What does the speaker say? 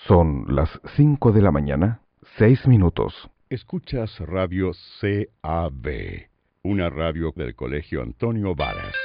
Son las 5 de la mañana, 6 minutos. Escuchas Radio CAB, una radio del Colegio Antonio Varas.